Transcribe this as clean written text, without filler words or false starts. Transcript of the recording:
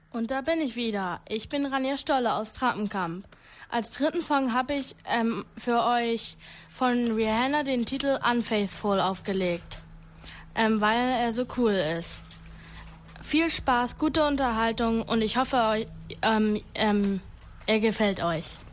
Und da bin ich wieder. Ich bin Rania Stolle aus Trappenkamp. Als dritten Song habe ich für euch von Rihanna den Titel Unfaithful aufgelegt, weil er so cool ist. Viel Spaß, gute Unterhaltung und ich hoffe, er gefällt euch.